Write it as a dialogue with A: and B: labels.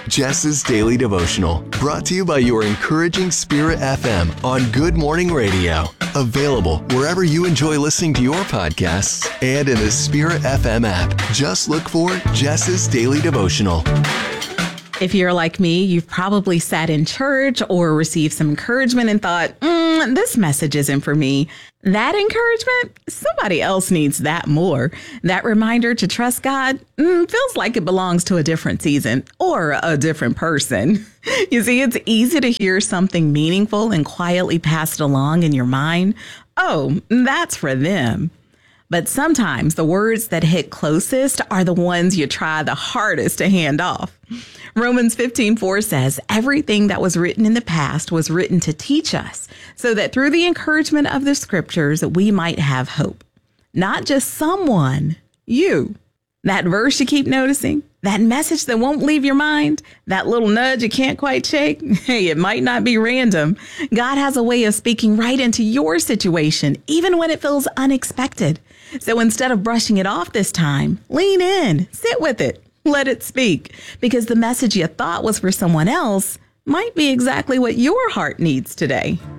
A: Jess's Daily Devotional, brought to you by your encouraging Spirit FM on Good Morning Radio. Available wherever you enjoy listening to your podcasts and in the Spirit FM app. Just look for Jess's Daily Devotional.
B: If you're like me, you've probably sat in church or received some encouragement and thought, this message isn't for me. That encouragement, somebody else needs that more. That reminder to trust God feels like it belongs to a different season or a different person. You see, it's easy to hear something meaningful and quietly pass it along in your mind. Oh, that's for them. But sometimes the words that hit closest are the ones you try the hardest to hand off. Romans 15:4 says, everything that was written in the past was written to teach us, so that through the encouragement of the scriptures, we might have hope. Not just someone, you. That verse you keep noticing, that message that won't leave your mind, that little nudge you can't quite shake, hey, it might not be random. God has a way of speaking right into your situation, even when it feels unexpected. So instead of brushing it off this time, lean in, sit with it, let it speak, because the message you thought was for someone else might be exactly what your heart needs today.